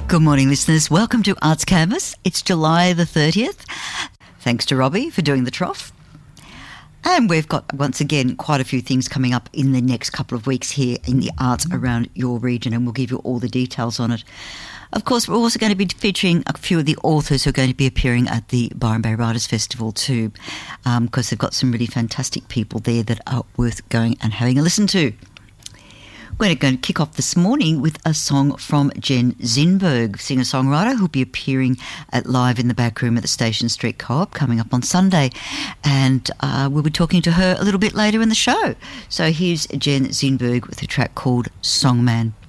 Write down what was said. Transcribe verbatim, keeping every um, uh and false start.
Good morning, listeners. Welcome to Arts Canvas. It's July the thirtieth. Thanks to Robbie for doing the trough. And we've got, once again, quite a few things coming up in the next couple of weeks here in the arts around your region, and we'll give you all the details on it. Of course, we're also going to be featuring a few of the authors who are going to be appearing at the Byron Bay Writers Festival too, because um, they've got some really fantastic people there that are worth going and having a listen to. We're going to kick off this morning with a song from Jen Zinberg, singer-songwriter, who'll be appearing at Live in the Back Room at the Station Street Co-op coming up on Sunday. And uh, we'll be talking to her a little bit later in the show. So here's Jen Zinberg with a track called Songman.